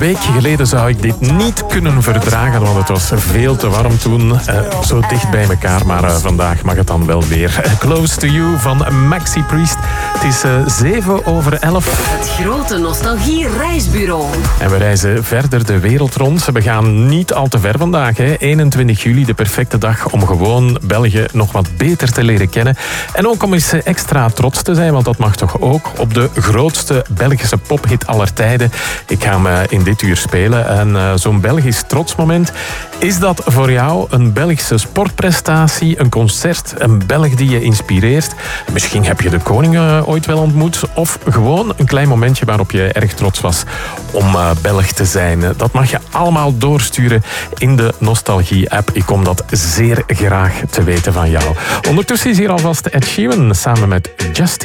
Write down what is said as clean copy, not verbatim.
week geleden zou ik dit niet kunnen verdragen, want het was veel te warm toen. Zo dicht bij elkaar, maar vandaag mag het dan wel weer. Close to You van Maxi Priest. Het is 11:07. Het grote nostalgie-reisbureau. En we reizen verder de wereld rond. We gaan niet al te ver vandaag. 21 juli, de perfecte dag om gewoon België nog wat beter te leren kennen. En ook om eens extra trots te zijn, want dat mag toch ook, op de grootste Belgische pophit aller tijden. Ik ga hem in dit uur spelen. En zo'n Belgisch trotsmoment. Is dat voor jou een Belgische sportprestatie, een concert, een Belg die je inspireert? Misschien heb je de koning ooit wel ontmoet. Of gewoon een klein momentje waarop je erg trots was om Belg te zijn. Dat mag je allemaal doorsturen in de Nostalgie-app. Ik kom dat zeer graag te weten van jou. Ondertussen is hier alvast Ed Sheeran samen met Justin.